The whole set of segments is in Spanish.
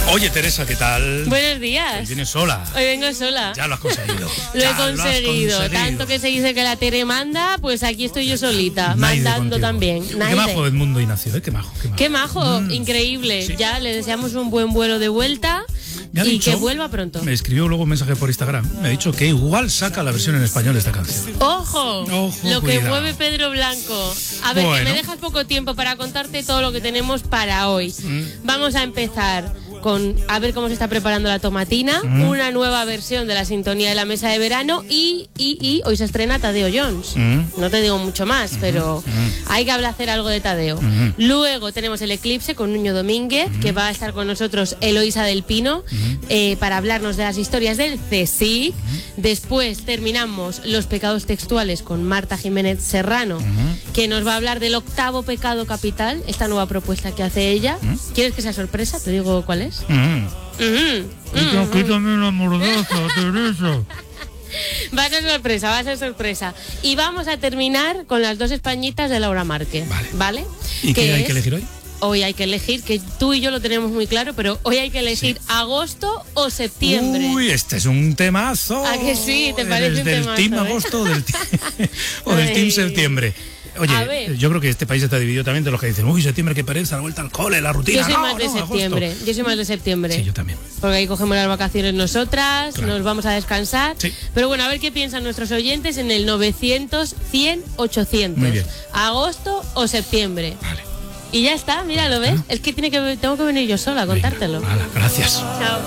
Oye, Teresa, ¿qué tal? Buenos días. Hoy vienes sola. Hoy vengo sola. Ya lo has conseguido. Lo he conseguido. Tanto que se dice que la Tere manda, pues aquí estoy yo solita, mandando también. Qué majo Edmundo Ignacio, ¿eh? Qué majo. Qué majo, increíble. Sí. Ya le deseamos un buen vuelo de vuelta y dicho, que vuelva pronto. Me escribió luego un mensaje por Instagram. Me ha dicho que igual saca la versión en español de esta canción. ¡Ojo! Lo que cuidado. mueve Pedro Blanco. A ver, que me dejas poco tiempo para contarte todo lo que tenemos para hoy. Vamos a empezar con a ver cómo se está preparando la tomatina, una nueva versión de la sintonía de la mesa de verano y hoy se estrena Tadeo Jones. No te digo mucho más, pero hay que hacer algo de Tadeo. Luego tenemos el eclipse con Nuño Domínguez, que va a estar con nosotros Eloísa del Pino, para hablarnos de las historias del CSIC. Después terminamos los pecados textuales con Marta Jiménez Serrano, que nos va a hablar del 8º pecado capital, esta nueva propuesta que hace ella. ¿Quieres que sea sorpresa? Te digo cuál es. Quítame la mordaza, Teresa. Va a ser sorpresa. Y vamos a terminar con las 2 españitas de Laura Márquez. Vale. ¿Y qué hay que elegir hoy? Hoy hay que elegir, que tú y yo lo tenemos muy claro, pero hoy hay que elegir agosto o septiembre. Uy, este es un temazo. ¿A que sí? ¿Te parece un temazo? ¿Del team agosto o del team septiembre? Oye, yo creo que este país está dividido también de los que dicen, uy, septiembre, qué pereza, la vuelta al cole, la rutina. Yo soy más de septiembre. Yo soy más de septiembre. Sí, yo también. Porque ahí cogemos las vacaciones nosotras, nos vamos a descansar. Sí. Pero bueno, a ver qué piensan nuestros oyentes en el 900, 100, 800. Muy bien. ¿Agosto o septiembre? Vale. Y ya está, mira, ¿lo ves? Es que tengo que venir yo sola a contártelo. Vale, gracias. Chao.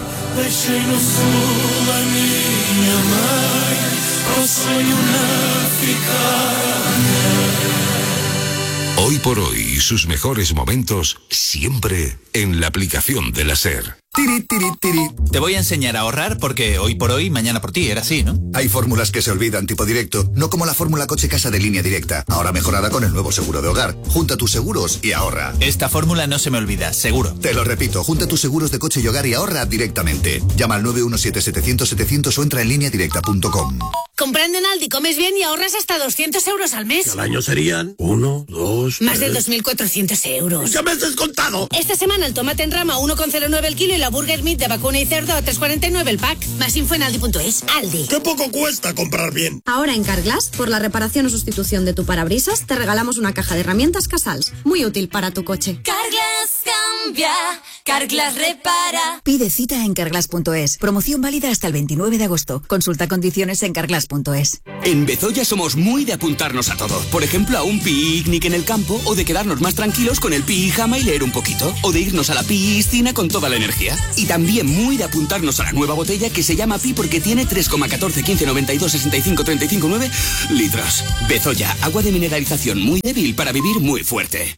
Hoy por hoy, sus mejores momentos siempre en la aplicación de la SER. Tiri, tiri, tiri. Te voy a enseñar a ahorrar porque hoy por hoy, mañana por ti, era así, ¿no? Hay fórmulas que se olvidan tipo directo, no como la fórmula coche casa de Línea Directa, ahora mejorada con el nuevo seguro de hogar. Junta tus seguros y ahorra. Esta fórmula no se me olvida, seguro. Te lo repito, junta tus seguros de coche y hogar y ahorra directamente. Llama al 917-700-700 o entra en lineadirecta.com. Comprando en Aldi comes bien y ahorras hasta 200 euros al mes. Al año serían 1, 2, más de 2.400 euros. ¡Ya me has descontado! Esta semana el tomate en rama 1,09 el kilo y la burger meat de vacuna y cerdo a 3,49 el pack. Más info en Aldi.es. Aldi. ¡Qué poco cuesta comprar bien! Ahora en Carglass, por la reparación o sustitución de tu parabrisas, te regalamos una caja de herramientas Casals. Muy útil para tu coche. Carglass cambia, Carglass repara. Pide cita en Carglass.es. Promoción válida hasta el 29 de agosto. Consulta condiciones en Carglass.es. En Bezoya somos muy de apuntarnos a todo. Por ejemplo, a un picnic en el campo, o de quedarnos más tranquilos con el pijama y leer un poquito, o de irnos a la piscina con toda la energía. Y también muy de apuntarnos a la nueva botella que se llama Pi porque tiene 3,14, 15, 92, 65, 35, 9 litros. Bezoya, agua de mineralización muy débil para vivir muy fuerte.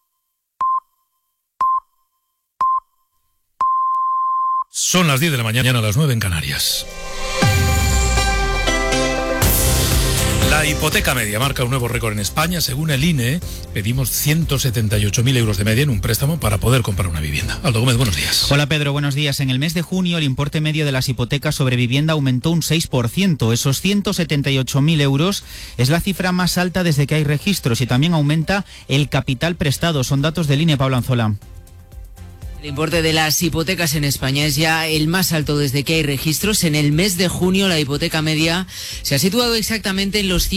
Son las 10 de la mañana, a las 9 en Canarias. La hipoteca media marca un nuevo récord en España. Según el INE, pedimos 178.000 euros de media en un préstamo para poder comprar una vivienda. Aldo Gómez, buenos días. Hola Pedro, buenos días. En el mes de junio el importe medio de las hipotecas sobre vivienda aumentó un 6%. Esos 178.000 euros es la cifra más alta desde que hay registros y también aumenta el capital prestado. Son datos del INE, Pablo Anzola. El importe de las hipotecas en España es ya el más alto desde que hay registros. En el mes de junio la hipoteca media se ha situado exactamente en los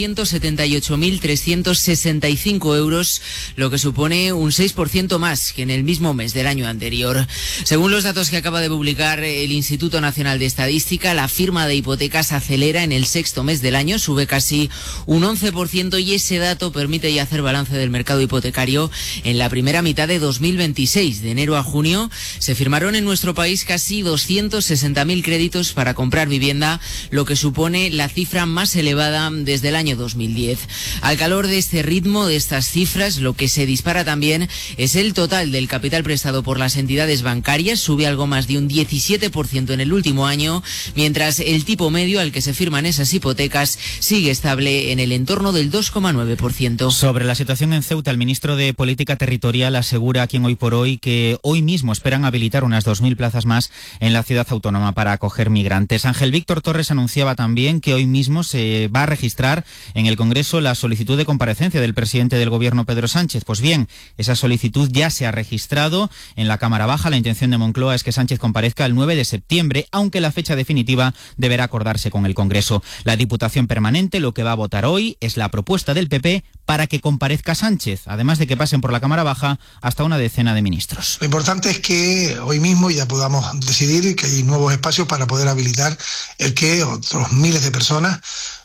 178.365 euros, lo que supone un 6% más que en el mismo mes del año anterior. Según los datos que acaba de publicar el Instituto Nacional de Estadística, la firma de hipotecas acelera en el 6º mes del año, sube casi un 11% y ese dato permite ya hacer balance del mercado hipotecario en la primera mitad de 2026, de enero a junio. Se firmaron en nuestro país casi 260.000 créditos para comprar vivienda, lo que supone la cifra más elevada desde el año 2010. Al calor de este ritmo, de estas cifras, lo que se dispara también es el total del capital prestado por las entidades bancarias, sube algo más de un 17% en el último año, mientras el tipo medio al que se firman esas hipotecas sigue estable en el entorno del 2,9%. Sobre la situación en Ceuta, el ministro de Política Territorial asegura aquí en Hoy por Hoy que hoy mismo mismo esperan habilitar unas 2.000 plazas más en la ciudad autónoma para acoger migrantes. Ángel Víctor Torres anunciaba también que hoy mismo se va a registrar en el Congreso la solicitud de comparecencia del presidente del Gobierno, Pedro Sánchez. Pues bien, esa solicitud ya se ha registrado en la Cámara Baja. La intención de Moncloa es que Sánchez comparezca el 9 de septiembre, aunque la fecha definitiva deberá acordarse con el Congreso. La Diputación Permanente lo que va a votar hoy es la propuesta del PP para que comparezca Sánchez, además de que pasen por la Cámara Baja hasta una decena de ministros. Lo importante es que hoy mismo ya podamos decidir que hay nuevos espacios para poder habilitar el que otros miles de personas,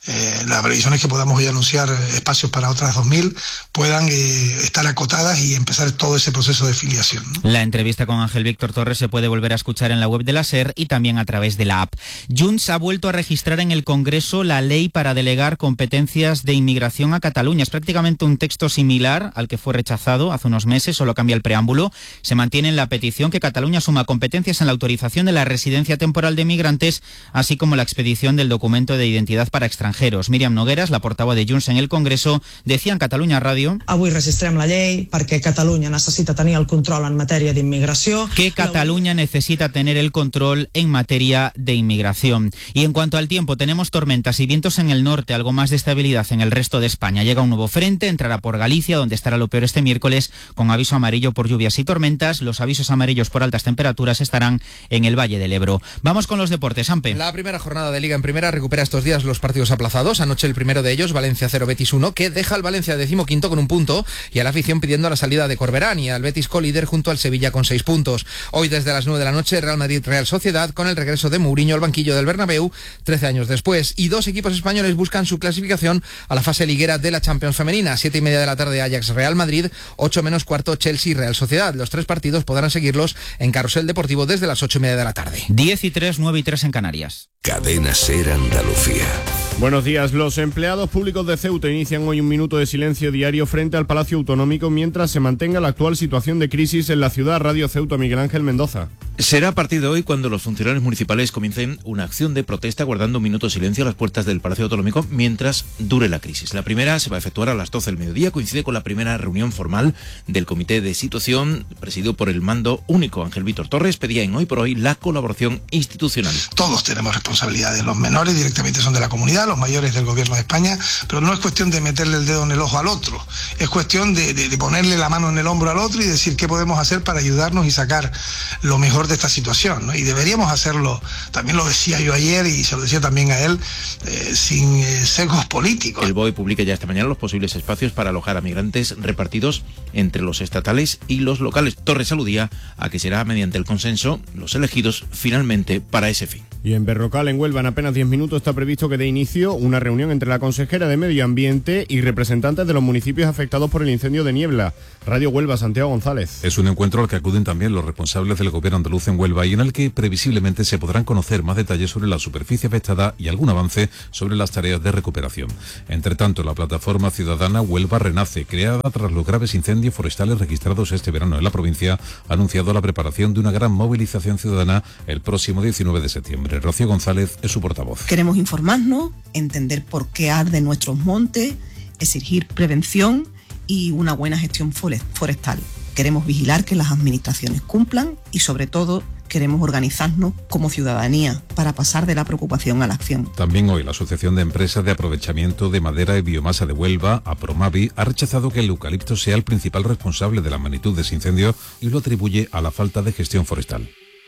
la previsión es que podamos hoy anunciar espacios para otras 2.000, puedan estar acotadas y empezar todo ese proceso de filiación, ¿no? La entrevista con Ángel Víctor Torres se puede volver a escuchar en la web de la SER y también a través de la app. Junts ha vuelto a registrar en el Congreso la ley para delegar competencias de inmigración a Cataluña. Es prácticamente un texto similar al que fue rechazado hace unos meses, solo cambia el preámbulo. Se mantiene en la petición que Cataluña asuma competencias en la autorización de la residencia temporal de migrantes, así como la expedición del documento de identidad para extranjeros. Míriam Nogueras, la portavoz de Junts en el Congreso, decía en Catalunya Ràdio: Avui registrem la llei perquè Catalunya necessita tenir el control en matèria d'immigració. Que Cataluña necesita tener el control en materia de inmigración. Y en cuanto al tiempo, tenemos tormentas y vientos en el norte, algo más de estabilidad en el resto de España. Llega un nuevo frente, entrará por Galicia, donde estará lo peor este miércoles, con aviso amarillo por lluvias y tormentas. Los avisos amarillos por altas temperaturas estarán en el Valle del Ebro. Vamos con los deportes, Ampe. La primera jornada de Liga en Primera recupera estos días los partidos aplazados. Anoche el primero de ellos, Valencia 0, Betis 1, que deja al Valencia 15º con un punto y a la afición pidiendo la salida de Corberán, y al Betis colíder junto al Sevilla con 6 puntos. Hoy desde las 9 de la noche, Real Madrid-Real Sociedad, con el regreso de Mourinho al banquillo del Bernabéu 13 años después, y dos equipos españoles buscan su clasificación a la fase liguera de la Champions femenina. 7:30 de la tarde, Ajax-Real Madrid, 8 menos cuarto, Chelsea-Real Sociedad. Los tres partidos podrán seguirlos en Carrusel Deportivo desde las 8:30 de la tarde. 10:03, 9:03 en Canarias. Cadena SER Andalucía. Buenos días. Los empleados públicos de Ceuta inician hoy un minuto de silencio diario frente al Palacio Autonómico mientras se mantenga la actual situación de crisis en la ciudad. Radio Ceuta, Miguel Ángel Mendoza. Será a partir de hoy cuando los funcionarios municipales comiencen una acción de protesta guardando un minuto de silencio a las puertas del Palacio Autonómico mientras dure la crisis. La primera se va a efectuar a las 12 del mediodía, coincide con la primera reunión formal del Comité de Situación, presidido por el mando único. Ángel Víctor Torres pedía en Hoy por Hoy la colaboración institucional. Todos tenemos responsabilidades, los menores directamente son de la comunidad, los mayores del Gobierno de España, pero no es cuestión de meterle el dedo en el ojo al otro, es cuestión de ponerle la mano en el hombro al otro y decir qué podemos hacer para ayudarnos y sacar lo mejor de esta situación, ¿no? Y deberíamos hacerlo, también lo decía yo ayer y se lo decía también a él, sin sesgos políticos. El BOE publica ya esta mañana los posibles espacios para alojar a migrantes repartidos entre los estatales y los locales. Torres aludía a que será mediante el consenso los elegidos finalmente para ese fin. Y en Berrocal, en Huelva, en apenas 10 minutos está previsto que dé inicio una reunión entre la consejera de Medio Ambiente y representantes de los municipios afectados por el incendio de Niebla. Radio Huelva, Santiago González. Es un encuentro al que acuden también los responsables del gobierno andaluz en Huelva y en el que previsiblemente se podrán conocer más detalles sobre la superficie afectada y algún avance sobre las tareas de recuperación. Entre tanto, la plataforma ciudadana Huelva Renace, creada tras los graves incendios forestales registrados este verano en la provincia, ha anunciado la preparación de una gran movilización ciudadana el próximo 19 de septiembre. Rocío González es su portavoz. Queremos informarnos, entender por qué arden nuestros montes, exigir prevención y una buena gestión forestal. Queremos vigilar que las administraciones cumplan y, sobre todo, queremos organizarnos como ciudadanía para pasar de la preocupación a la acción. También hoy la Asociación de Empresas de Aprovechamiento de Madera y Biomasa de Huelva, APROMAVI, ha rechazado que el eucalipto sea el principal responsable de la magnitud de ese incendio y lo atribuye a la falta de gestión forestal.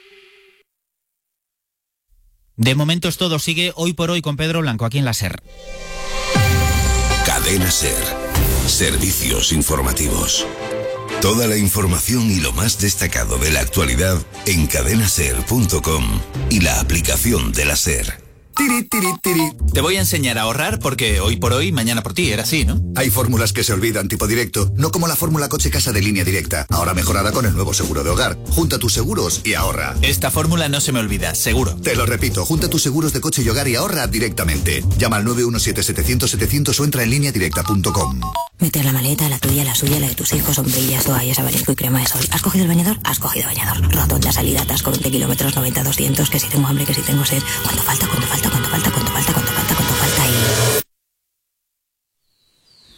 De momento es todo. Sigue Hoy por Hoy con Pedro Blanco aquí en la SER. Cadena SER. Servicios informativos. Toda la información y lo más destacado de la actualidad en cadenaser.com y la aplicación de la SER. Tiri, tiri, tiri. Te voy a enseñar a ahorrar porque hoy por hoy, mañana por ti, era así, ¿no? Hay fórmulas que se olvidan, tipo directo, no como la fórmula coche casa de Línea Directa, ahora mejorada con el nuevo seguro de hogar. Junta tus seguros y ahorra. Esta fórmula no se me olvida, seguro. Te lo repito, junta tus seguros de coche y hogar y ahorra directamente. Llama al 917-700-700 o entra en lineadirecta.com. Meter la maleta, la tuya, la suya, la de tus hijos, sombrillas, toallas, abanico y crema de sol. ¿Has cogido el bañador? Has cogido bañador. Rotonda, salida, atasco, 20 kilómetros, 90, 200, que si tengo hambre, que si tengo sed. ¿Cuánto falta? ¿Cuánto falta? ¿Cuánto falta? ¿Cuánto falta? ¿Cuánto falta? ¿Cuánto falta?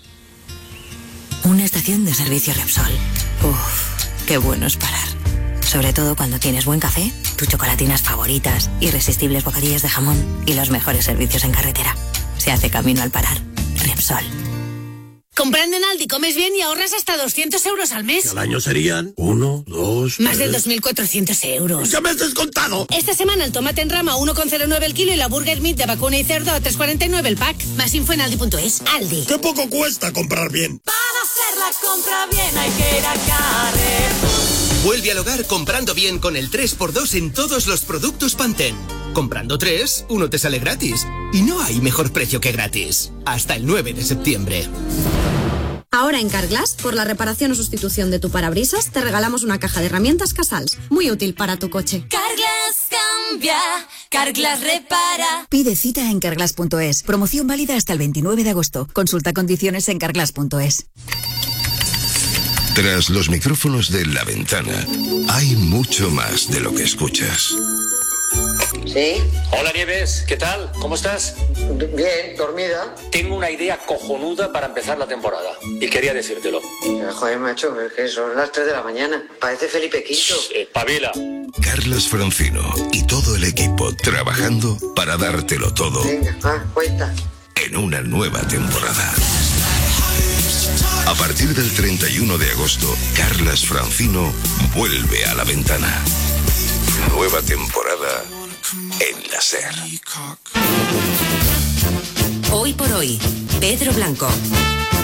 Y... una estación de servicio Repsol. Uf, qué bueno es parar. Sobre todo cuando tienes buen café, tus chocolatinas favoritas, irresistibles bocadillas de jamón y los mejores servicios en carretera. Se hace camino al parar. Repsol. Comprando en Aldi comes bien y ahorras hasta 200 euros al mes. Al año serían 1, 2, Más de 3. 2.400 euros. ¡Ya me has descontado! Esta semana el tomate en rama a 1,09 el kilo y la Burger Meat de vacuna y cerdo a 3,49 el pack. Más info en Aldi.es. Aldi. ¡Qué poco cuesta comprar bien! Para hacer la compra bien hay que ir a Carrefour. Vuelve al hogar comprando bien con el 3x2 en todos los productos Pantene. Comprando 3, uno te sale gratis. Y no hay mejor precio que gratis. Hasta el 9 de septiembre. Ahora en Carglass, por la reparación o sustitución de tu parabrisas, te regalamos una caja de herramientas Casals, muy útil para tu coche. Carglass cambia, Carglass repara. Pide cita en carglass.es. Promoción válida hasta el 29 de agosto. Consulta condiciones en carglass.es. Tras los micrófonos de La Ventana, hay mucho más de lo que escuchas. ¿Sí? Hola Nieves, ¿qué tal? ¿Cómo estás? Bien, dormida. Tengo una idea cojonuda para empezar la temporada y quería decírtelo. Joder, macho, es que son las 3 de la mañana. Parece Felipe V. Espabila. Carlos Francino y todo el equipo trabajando para dártelo todo. Venga, cuenta. En una nueva temporada. A partir del 31 de agosto, Carlos Francino vuelve a La Ventana. Nueva temporada en la SER. Hoy por hoy, Pedro Blanco.